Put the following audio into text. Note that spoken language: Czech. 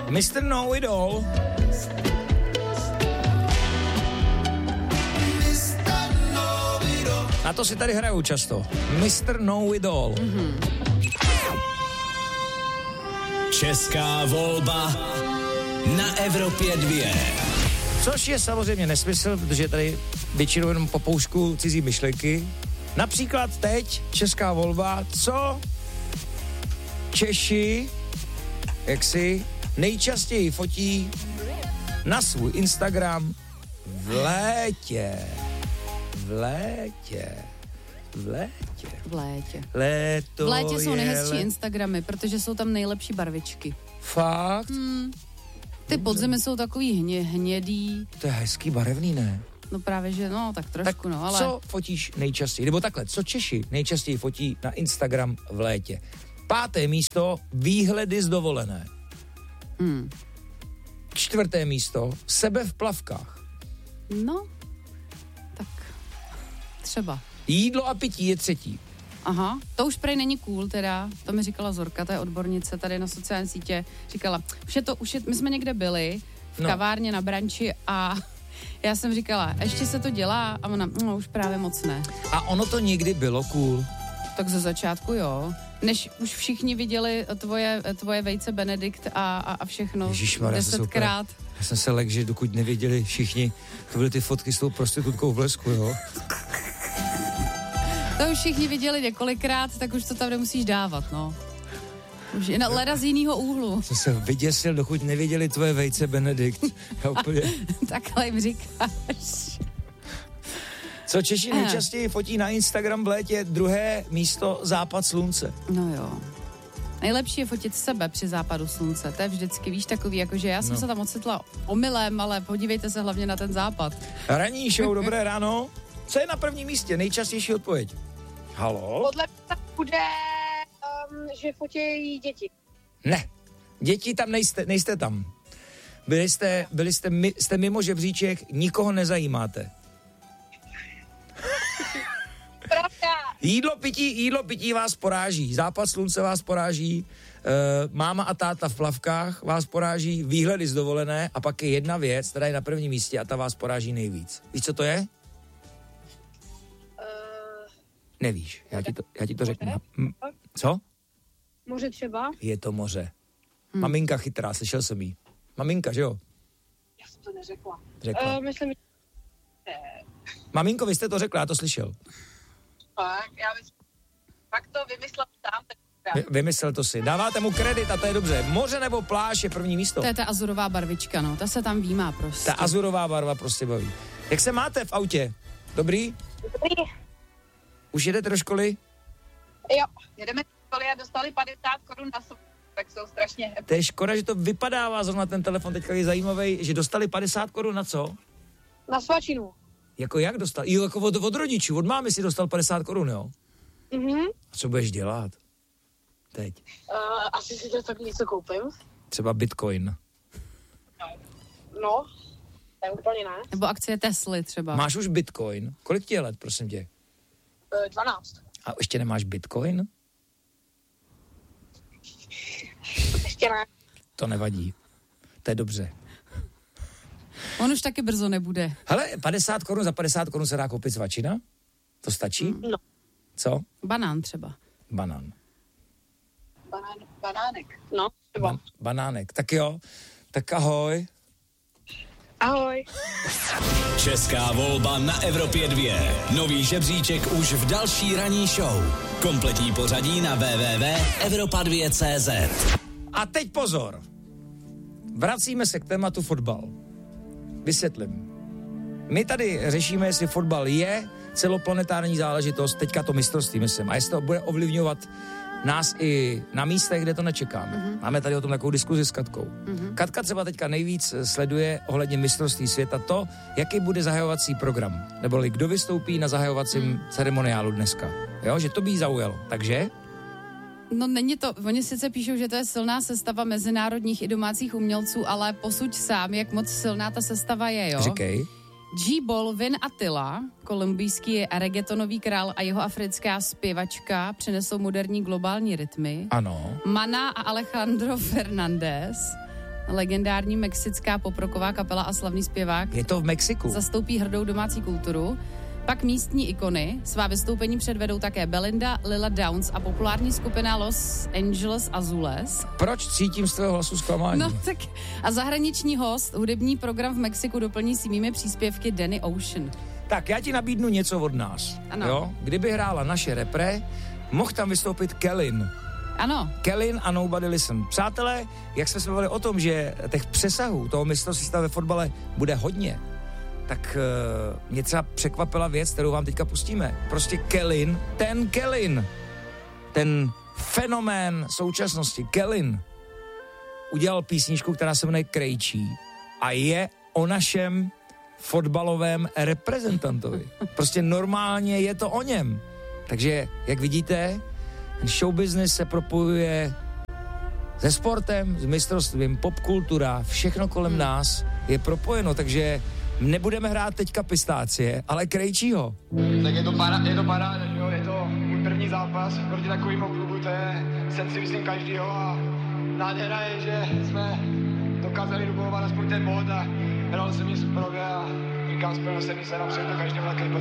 Mr. Know It All. Na to si tady hrajou často. Mr. Know It All. Česká volba na Evropě 2. Což je samozřejmě nesmysl, protože tady většinou jenom popoušku cizí myšlenky. Například teď česká volba, co Češi, jaksi, nejčastěji fotí na svůj Instagram v létě. Léto v létě jsou je nejhezčí Instagramy, protože jsou tam nejlepší barvičky. Fakt? Ty podzimy jsou takový hnědý. To je hezký barevný, ne? No právě, že no, tak trošku, Tak no, ale... co fotíš nejčastěji? Nebo takhle, co Češi nejčastěji fotí na Instagram v létě? 5. místo, výhledy z dovolené. 4. místo, sebe v plavkách. No, tak třeba. Jídlo a pití je 3. Aha, to už prej není cool teda, to mi říkala Zorka, ta je odbornice tady na sociální sítě, říkala, my jsme někde byli v kavárně na branči a já jsem říkala, ještě se to dělá a ona, už právě moc ne. A ono to někdy bylo cool. Tak ze začátku jo, než už všichni viděli tvoje vejce Benedikt a všechno. Ježišmarja, 10krát. Já jsem se lek, že dokud nevěděli všichni, to byly ty fotky s tou prostitutkou v Blesku, jo. To už všichni viděli několikrát, tak už to tam nemusíš dávat, no. Už je leda z jinýho úhlu. Jsem se vyděsil, dokud nevěděli tvoje vejce Benedikt. Já úplně... Takhle jim říkáš. Co Češi nejčastěji fotí na Instagram v létě? 2. místo, západ slunce. No jo. Nejlepší je fotit sebe při západu slunce. To je vždycky, víš, takový, jakože já jsem se tam ocitla omylem, ale podívejte se hlavně na ten západ. Ranní show, dobré ráno. Co je na prvním místě? Nejčastější odpověď. Halo? Podle mě tak bude, že fotí děti. Ne. Děti tam nejste tam. Jste mimo žebříček, nikoho nezajímáte. Pravda. Jídlo, pití vás poráží. Západ slunce vás poráží. Máma a táta v plavkách vás poráží. Výhledy z dovolené. A pak je jedna věc, která je na prvním místě a ta vás poráží nejvíc. Víš, co to je? Nevíš, já ti to řeknu. Co? Moře třeba? Je to moře. Maminka chytrá, slyšel jsem jí. Maminka, že jo? Já jsem to neřekla. Řekla. Myslím, že... Maminko, vy jste to řekla, já to slyšel. Pak to vymyslel sám. Vymyslel to si. Dáváte mu kredit a to je dobře. Moře nebo pláž je první místo. To je ta azurová barvička, no. Ta se tam výmá prostě. Ta azurová barva prostě baví. Jak se máte v autě? Dobrý? Dobrý. Už jedete do školy? Jo, jedeme do školy a dostali 50 korun na sobě, tak jsou strašně happy. To je škoda, že to vypadává zrovna ten telefon, teďka je zajímavý, že dostali 50 korun na co? Na svačinu. Jako jak dostal? Jo, jako od rodičů, od mámy si dostal 50 korun, jo? A co budeš dělat? Teď. Asi si to tak něco koupím. Třeba Bitcoin. No, to je úplně ne. Nebo akcie Tesly třeba. Máš už Bitcoin? Kolik ti je let, prosím tě? 12. A ještě nemáš Bitcoin? Ještě ne. To nevadí. To je dobře. On už taky brzo nebude. Hele, 50 korun, za 50 korun se dá koupit svačina? To stačí? No. Co? Banán třeba. Banán. Banánek. No, třeba. Banánek. Tak jo. Tak ahoj. Ahoj. Česká volba na Evropě 2. Nový žebříček už v další ranní show. Kompletní pořadí na www.evropa2.cz. A teď pozor. Vracíme se k tématu fotbal. Vysvětlím. My tady řešíme, jestli fotbal je celoplanetární záležitost, teďka to mistrovství, myslím. A jestli to bude ovlivňovat nás i na místech, kde to nečekáme. Máme tady o tom takovou diskuzi s Katkou. Katka třeba teďka nejvíc sleduje ohledně mistrovství světa to, jaký bude zahajovací program. Neboli kdo vystoupí na zahajovacím ceremoniálu dneska. Jo, že to by jí zaujalo. Takže? No není to, oni sice píšou, že to je silná sestava mezinárodních i domácích umělců, ale posuď sám, jak moc silná ta sestava je, jo? Říkej. G-Ball Vin Attila, kolumbijský reggaetonový král a jeho africká zpěvačka přinesou moderní globální rytmy. Ano. Mana a Alejandro Fernández, legendární mexická poproková kapela a slavný zpěvák. Je to v Mexiku. Zastoupí hrdou domácí kulturu. Pak místní ikony. Svá vystoupení předvedou také Belinda, Lila Downs a populární skupina Los Angeles Azules. Proč cítím z tvého hlasu zklamání? No tak a zahraniční host, hudební program v Mexiku doplní svými příspěvky Danny Ocean. Tak já ti nabídnu něco od nás. Ano. Jo? Kdyby hrála naše repre, mohl tam vystoupit Kellyn. Ano. Kellyn a Nobody Listen. Přátelé, jak jsme se bavili o tom, že těch přesahů toho mistrovství ve fotbale bude hodně, tak mě třeba překvapila věc, kterou vám teďka pustíme. Prostě Kellyn, ten fenomén současnosti, Kellyn, udělal písničku, která se jmenuje Krejčí a je o našem fotbalovém reprezentantovi. Prostě normálně je to o něm. Takže, jak vidíte, ten show business se propojuje se sportem, s mistrovstvím, popkultura, všechno kolem nás je propojeno, takže nebudeme hrát teďka Pistácie, ale Krejčího. Tak je to paráda, že jo, je to můj první zápas proti takovému klubu, to je sen si myslím každýho a nádhera je, že jsme dokázali dubovat aspoň ten bod a hrál jsem ji super a říkám, spojeno se nám přeje to každému takový